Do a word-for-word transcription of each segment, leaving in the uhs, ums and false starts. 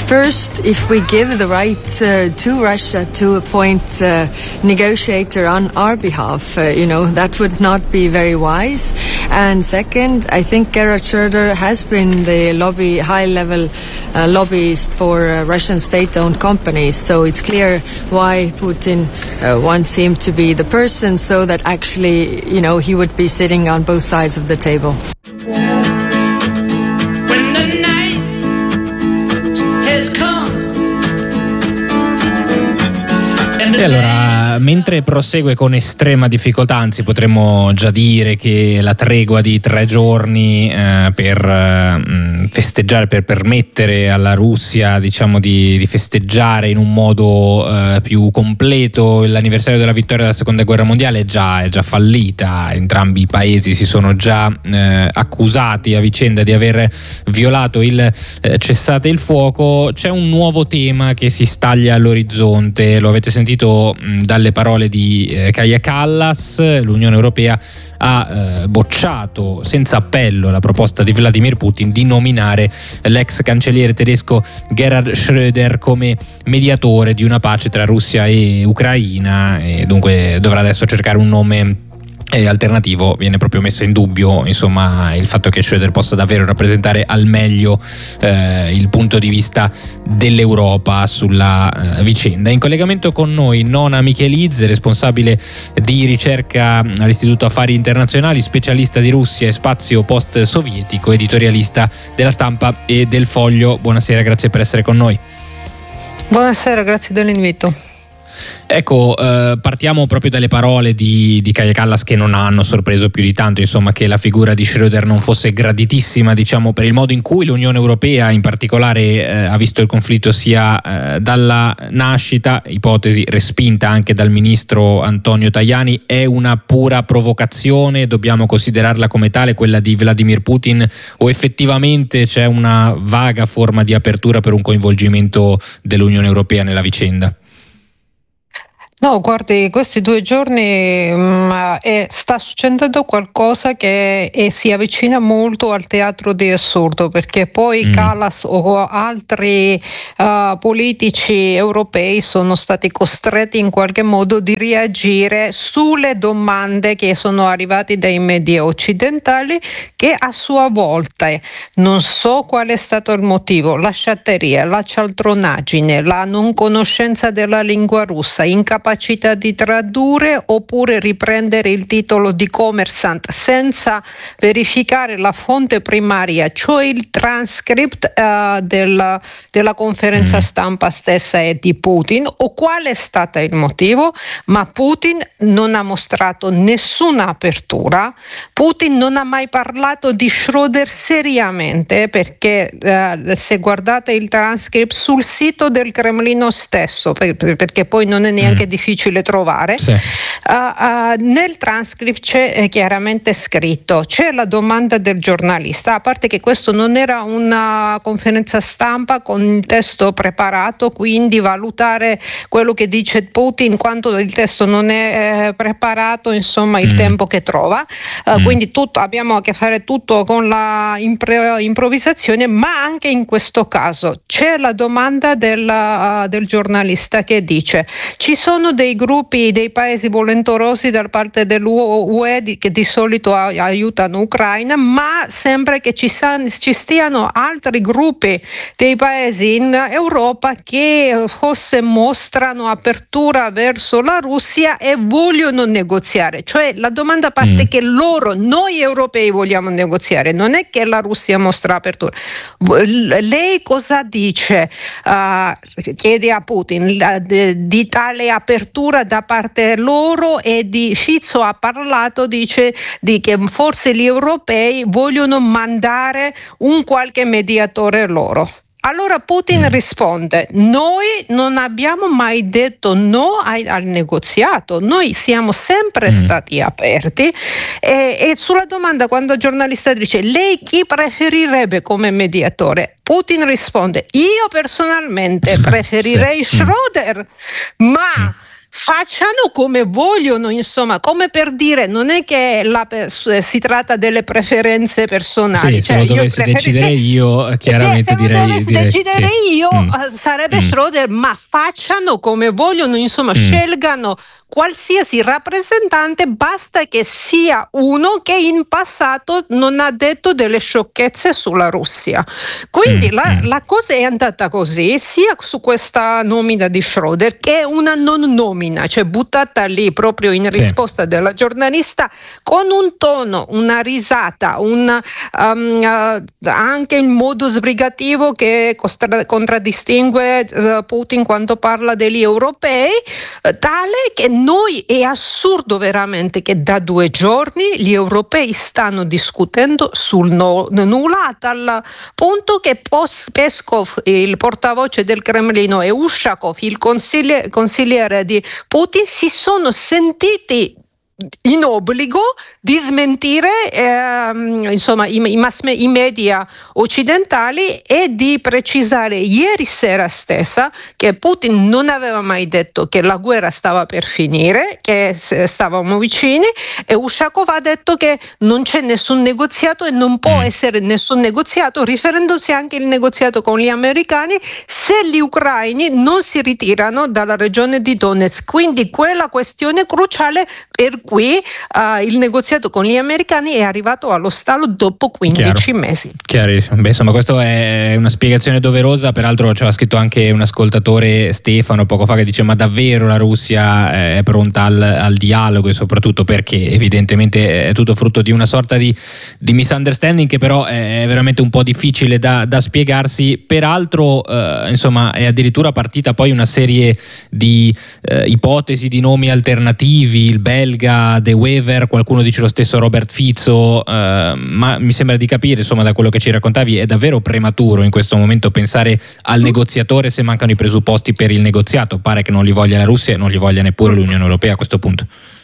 First, if we give the right uh, to Russia to appoint a negotiator on our behalf, uh, you know, that would not be very wise. And second, I think Gerhard Schröder has been the lobby, high-level uh, lobbyist for uh, Russian state-owned companies. So it's clear why Putin uh, wants him to be the person, so that actually, you know, he would be sitting on both sides of the table. E allora, mentre prosegue con estrema difficoltà, anzi potremmo già dire che la tregua di tre giorni eh, per eh, festeggiare, per permettere alla Russia, diciamo, di, di festeggiare in un modo eh, più completo l'anniversario della vittoria della seconda guerra mondiale è già, è già fallita. Entrambi i paesi si sono già eh, accusati a vicenda di aver violato il eh, cessate il fuoco. C'è un nuovo tema che si staglia all'orizzonte, lo avete sentito dalle parole di eh, Kaja Kallas. L'Unione Europea ha eh, bocciato senza appello la proposta di Vladimir Putin di nominare l'ex cancelliere tedesco Gerhard Schröder come mediatore di una pace tra Russia e Ucraina, e dunque dovrà adesso cercare un nome E alternativo. Viene proprio messo in dubbio, insomma, il fatto che Schröder possa davvero rappresentare al meglio eh, il punto di vista dell'Europa sulla eh, vicenda. In collegamento con noi Nona Michelidze, responsabile di ricerca all'Istituto Affari Internazionali, specialista di Russia e spazio post-sovietico, editorialista della Stampa e del Foglio. Buonasera, grazie per essere con noi. Buonasera, grazie dell'invito. Ecco, eh, partiamo proprio dalle parole di, di Kaja Kallas, che non hanno sorpreso più di tanto, insomma, che la figura di Schröder non fosse graditissima, diciamo, per il modo in cui l'Unione Europea in particolare eh, ha visto il conflitto sia eh, dalla nascita, ipotesi respinta anche dal ministro Antonio Tajani. È una pura provocazione, dobbiamo considerarla come tale, quella di Vladimir Putin, o effettivamente c'è una vaga forma di apertura per un coinvolgimento dell'Unione Europea nella vicenda? No, guardi, questi due giorni mh, è, sta succedendo qualcosa che è, si avvicina molto al teatro di assurdo, perché poi mm. Kallas o altri uh, politici europei sono stati costretti in qualche modo di reagire sulle domande che sono arrivate dai media occidentali, che a sua volta, non so qual è stato il motivo, la sciatteria, la cialtronaggine, la non conoscenza della lingua russa, incapacità capacità di tradurre oppure riprendere il titolo di commerçant senza verificare la fonte primaria, cioè il transcript uh, della, della conferenza stampa stessa e di Putin, o qual è stato il motivo? Ma Putin non ha mostrato nessuna apertura, Putin non ha mai parlato di Schröder seriamente, perché uh, se guardate il transcript sul sito del Cremlino stesso, per, perché poi non è neanche mm. difficile trovare, sì. uh, uh, nel transcript c'è eh, chiaramente scritto, c'è la domanda del giornalista, a parte che questo non era una conferenza stampa con il testo preparato, quindi valutare quello che dice Putin quando il testo non è eh, preparato, insomma il mm. tempo che trova, uh, mm. quindi tutto, abbiamo a che fare tutto con la impre- improvvisazione, ma anche in questo caso c'è la domanda del, uh, del giornalista che dice: ci sono dei gruppi, dei paesi volenterosi da parte dell'U E di, che di solito a, aiutano Ucraina, ma sembra che ci, san, ci stiano altri gruppi dei paesi in Europa che forse mostrano apertura verso la Russia e vogliono negoziare. Cioè la domanda parte mm. che loro, noi europei vogliamo negoziare, non è che la Russia mostra apertura. Lei cosa dice? Uh, chiede a Putin la, di, di tale apertura da parte loro, e di Fico ha parlato, dice di che forse gli europei vogliono mandare un qualche mediatore loro. Allora Putin risponde: noi non abbiamo mai detto no ai, al negoziato, noi siamo sempre mm. stati aperti, e, e sulla domanda, quando il giornalista dice lei chi preferirebbe come mediatore, Putin risponde: io personalmente preferirei sì. Schröder, ma facciano come vogliono, insomma, come per dire, non è che la, si tratta delle preferenze personali. Sì, cioè, se lo dovessi decidere io, chiaramente se, se direi... Se lo dovessi direi, decidere sì. io, mm. sarebbe mm. Schroeder, ma facciano come vogliono, insomma, mm. scelgano qualsiasi rappresentante, basta che sia uno che in passato non ha detto delle sciocchezze sulla Russia. Quindi mm. la, la cosa è andata così, sia su questa nomina di Schroeder, che è una non nomina, cioè buttata lì proprio in risposta sì. della giornalista, con un tono, una risata, un, um, uh, anche il modo sbrigativo che costra- contraddistingue uh, Putin quando parla degli europei, uh, tale che noi è assurdo veramente che da due giorni gli europei stanno discutendo sul no, nulla, a tal punto che Peskov, il portavoce del Cremlino, e Ushakov, il consigliere, consigliere di Putin, si sono sentiti in obbligo di smentire ehm, insomma i, i, mass me- i media occidentali e di precisare ieri sera stessa che Putin non aveva mai detto che la guerra stava per finire, che stavamo vicini, e Ushakov ha detto che non c'è nessun negoziato e non può essere nessun negoziato, riferendosi anche al negoziato con gli americani se gli ucraini non si ritirano dalla regione di Donetsk. Quindi quella questione cruciale per qui uh, il negoziato con gli americani è arrivato allo stallo dopo quindici Chiaro. mesi. Chiarissimo. Beh, insomma, questa è una spiegazione doverosa. Peraltro ci aveva scritto anche un ascoltatore, Stefano, poco fa, che dice: ma davvero la Russia è pronta al, al dialogo? E soprattutto perché evidentemente è tutto frutto di una sorta di, di misunderstanding che però è veramente un po' difficile da, da spiegarsi. Peraltro eh, insomma è addirittura partita poi una serie di eh, ipotesi di nomi alternativi, il belga De Wever, qualcuno dice lo stesso Robert Fico, eh, ma mi sembra di capire, insomma, da quello che ci raccontavi, è davvero prematuro in questo momento pensare al negoziatore se mancano i presupposti per il negoziato. Pare che non li voglia la Russia e non li voglia neppure l'Unione Europea a questo punto.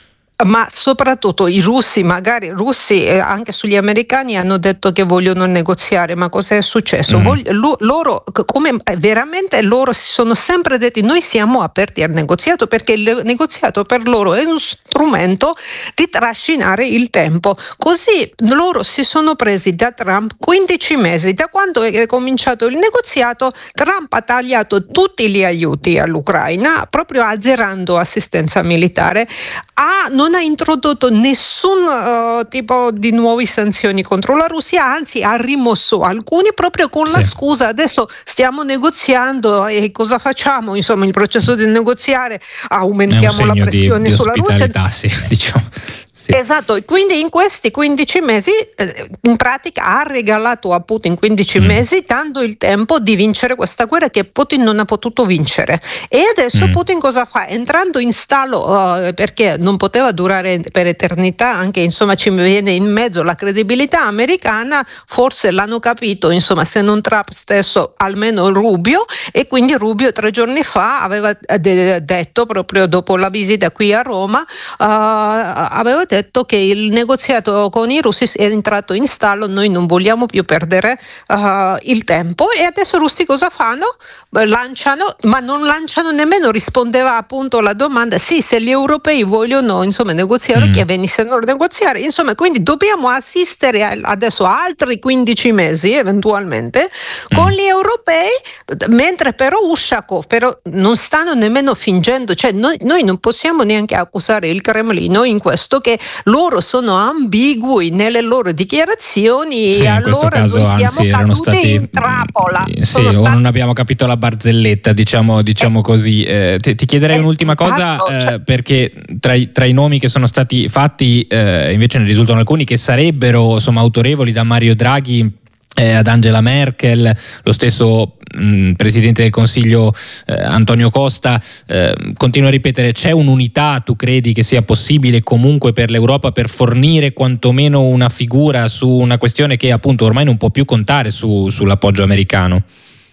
Ma soprattutto i russi, magari russi eh, anche sugli americani hanno detto che vogliono negoziare, ma cosa è successo? Mm. Vogli- lo- loro, come veramente loro si sono sempre detti: noi siamo aperti al negoziato, perché il negoziato per loro è un strumento di trascinare il tempo. Così loro si sono presi da Trump quindici mesi, da quando è cominciato il negoziato. Trump ha tagliato tutti gli aiuti all'Ucraina, proprio azzerando assistenza militare, ha non ha introdotto nessun uh, tipo di nuove sanzioni contro la Russia, anzi ha rimosso alcuni proprio con sì. la scusa: adesso stiamo negoziando e cosa facciamo? Insomma, il processo di negoziare, aumentiamo la pressione di, di sulla Russia. Sì, diciamo. Sì. Esatto, e quindi in questi quindici mesi eh, in pratica ha regalato a Putin quindici mm. mesi, dando il tempo di vincere questa guerra che Putin non ha potuto vincere. E adesso mm. Putin cosa fa? Entrando in stallo, uh, perché non poteva durare per eternità, anche insomma ci viene in mezzo la credibilità americana, forse l'hanno capito, insomma, se non Trump stesso almeno Rubio, e quindi Rubio tre giorni fa aveva de- detto, proprio dopo la visita qui a Roma, uh, aveva detto detto che il negoziato con i russi è entrato in stallo, noi non vogliamo più perdere uh, il tempo. E adesso i russi cosa fanno? Lanciano, ma non lanciano nemmeno, rispondeva appunto alla domanda, sì, se gli europei vogliono insomma negoziare, mm. che venissero a negoziare, insomma, quindi dobbiamo assistere a, adesso a altri quindici mesi eventualmente mm. con gli europei, mentre però Ushakov però non stanno nemmeno fingendo, cioè noi, noi non possiamo neanche accusare il Cremlino in questo, che loro sono ambigui nelle loro dichiarazioni, sì, e allora caso, noi siamo anzi, caduti stati, in trappola. Sì, sono o stati... non abbiamo capito la barzelletta, diciamo, diciamo eh, così. Eh, ti, ti chiederei eh, un'ultima esatto, cosa, eh, cioè... perché tra i, tra i nomi che sono stati fatti eh, invece ne risultano alcuni che sarebbero insomma autorevoli, da Mario Draghi Eh, ad Angela Merkel, lo stesso mh, Presidente del Consiglio eh, Antonio Costa. Eh, continua a ripetere: c'è un'unità, tu credi che sia possibile comunque per l'Europa per fornire quantomeno una figura su una questione che appunto ormai non può più contare su, sull'appoggio americano?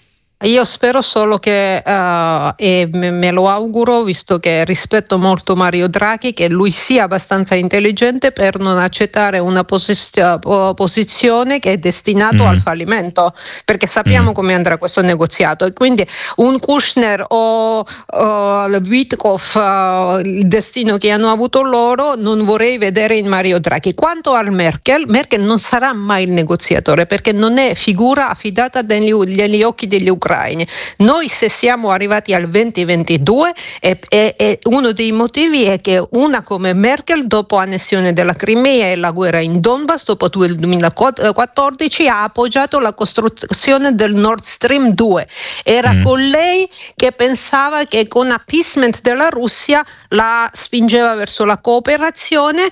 Io spero solo che, uh, e me, me lo auguro, visto che rispetto molto Mario Draghi, che lui sia abbastanza intelligente per non accettare una posizio- posizione che è destinato mm. al fallimento, perché sappiamo mm. come andrà questo negoziato, e quindi un Kushner o uh, Witkoff, uh, il destino che hanno avuto loro, non vorrei vedere in Mario Draghi. Quanto al Merkel, Merkel non sarà mai il negoziatore, perché non è figura affidata negli, negli occhi degli ucraini. Noi, se siamo arrivati al duemilaventidue, e, e, e uno dei motivi è che una come Merkel, dopo annessione della Crimea e la guerra in Donbass, dopo il duemilaquattordici, ha appoggiato la costruzione del Nord Stream due. Era mm. con lei che pensava che con appeasement della Russia la spingeva verso la cooperazione,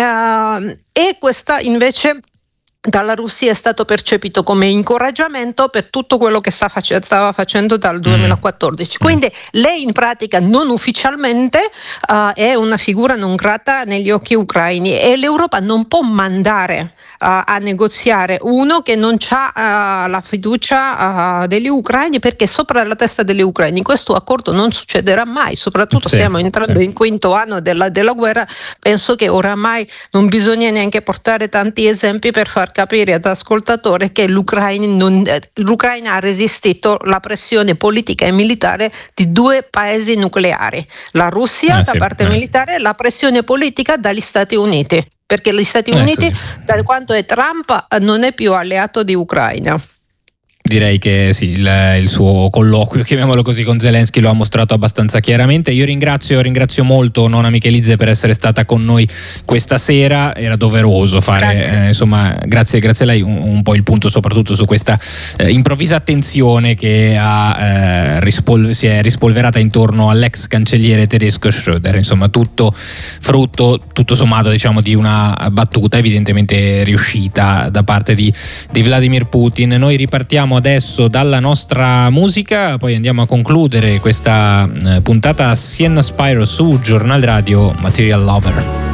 eh, e questa invece dalla Russia è stato percepito come incoraggiamento per tutto quello che sta face- stava facendo dal duemilaquattordici. Quindi lei in pratica non ufficialmente uh, è una figura non grata negli occhi ucraini, e l'Europa non può mandare uh, a negoziare uno che non ha uh, la fiducia uh, degli ucraini, perché sopra la testa degli ucraini questo accordo non succederà mai, soprattutto sì, stiamo entrando sì. in quinto anno della, della guerra. Penso che oramai non bisogna neanche portare tanti esempi per far capire ad ascoltatore che l'Ucraina, non, l'Ucraina ha resistito la pressione politica e militare di due paesi nucleari, la Russia ah, da sì, parte eh. militare e la pressione politica dagli Stati Uniti, perché gli Stati Uniti, ecco. da quanto è Trump, non è più alleato di Ucraina. Direi che sì, il, il suo colloquio, chiamiamolo così, con Zelensky lo ha mostrato abbastanza chiaramente. Io ringrazio, ringrazio molto Nona Michelidze per essere stata con noi questa sera, era doveroso fare, grazie. Eh, insomma, grazie, grazie a lei, un, un po' il punto soprattutto su questa eh, improvvisa attenzione che ha, eh, rispol- si è rispolverata intorno all'ex cancelliere tedesco Schröder, insomma tutto frutto, tutto sommato, diciamo, di una battuta evidentemente riuscita da parte di, di Vladimir Putin. Noi ripartiamo adesso dalla nostra musica, poi andiamo a concludere questa eh, puntata Sienna Spyro su Giornale Radio Material Lover.